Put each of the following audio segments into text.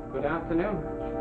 Good afternoon.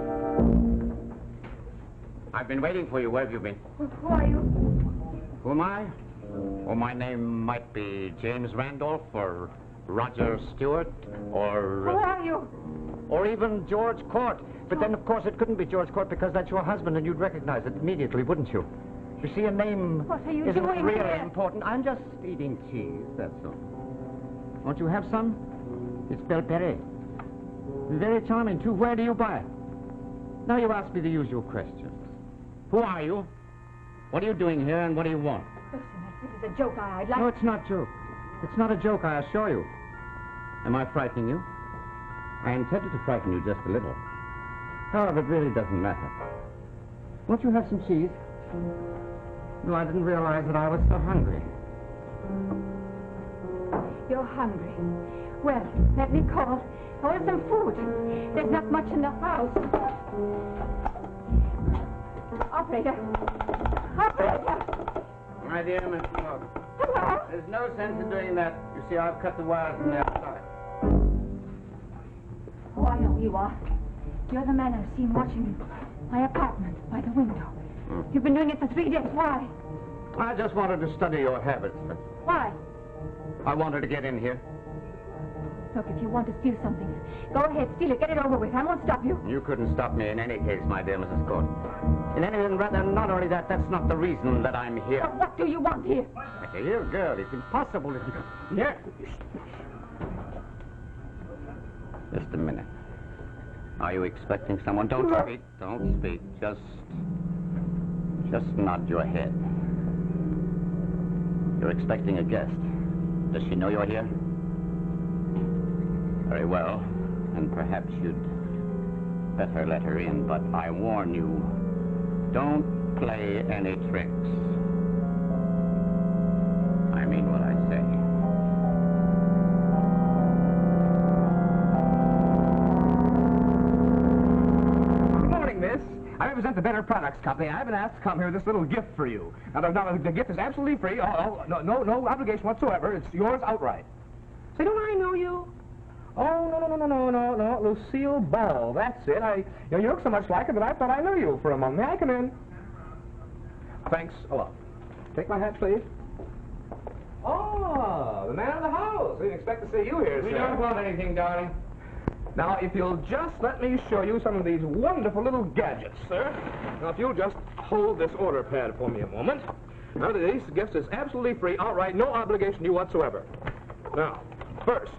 I've been waiting for you. Where have you been? Who are you? Who am I? Oh, my name might be James Randolph or Roger Stewart or... Who are you? Or even George Court. But then, of course, it couldn't be George Court because that's your husband and you'd recognize it immediately, wouldn't you? You see, a name What are you isn't doing really here? important. I'm just eating cheese, that's all. Won't you have some? It's Belperret. Very charming, too. Where do you buy it? Now you ask me the usual questions. Who are you? What are you doing here, and what do you want? Listen, this is a joke. I'd like... No, it's not joke. It's not a joke, I assure you. Am I frightening you? I intended to frighten you just a little. However, it really doesn't matter. Won't you have some cheese? No, I didn't realize that I was so hungry. You're hungry. Well, let me call. I want some food. There's not much in the house. Operator. Operator. My dear Miss Clark, Hello. there's no sense in doing that. You see, I've cut the wires from the outside. Oh, I know who you are. You're the man I've seen watching my apartment by the window. You've been doing it for 3 days. Why? I just wanted to study your habits. Why? I wanted to get in here. Look, if you want to steal something, go ahead, steal it. Get it over with. I won't stop you. You couldn't stop me in any case, my dear Mrs. Court. In any event, rather, not only that, that's not the reason that I'm here. But what do you want here? Here, girl, it's impossible. Here. Just a minute. Are you expecting someone? Don't speak. Don't speak. Just nod your head. You're expecting a guest. Does she know you're here? Very well. And perhaps you'd better let her in, but I warn you, don't play any tricks. I mean what I say. Good morning, miss. I represent the Better Products Company. I've been asked to come here with this little gift for you. Now, the gift is absolutely free. No obligation whatsoever. It's yours outright. Say, don't I know you? Oh, no. Lucille Ball. That's it. You look so much like her that I thought I knew you for a moment. May I come in? Thanks a lot. Take my hat, please. Oh, the man of the house. We didn't expect to see you here, We sir. don't want anything, darling. Now, if you'll just let me show you some of these wonderful little gadgets, sir. Now, if you'll just hold this order pad for me a moment. Now, this gift is absolutely free, outright, no obligation to you whatsoever. Now, first.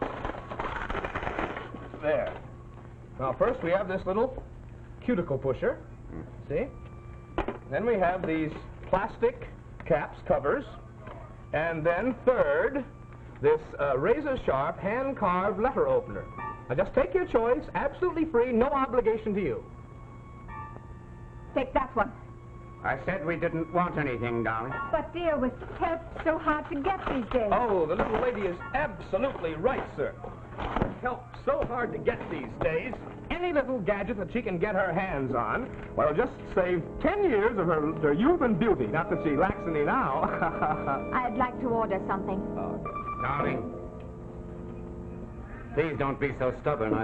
There. Now, first we have this little cuticle pusher. See? Then we have these plastic caps, covers. And then third, this razor-sharp, hand-carved letter opener. Now, just take your choice, absolutely free, no obligation to you. Take that one. I said we didn't want anything, darling. But, dear, with help so hard to get these days. Oh, the little lady is absolutely right, sir. Help so hard to get these days. Any little gadget that she can get her hands on, well, it'll just save 10 years of her youth and beauty. Not that she lacks any now. I'd like to order something. Darling, please don't be so stubborn.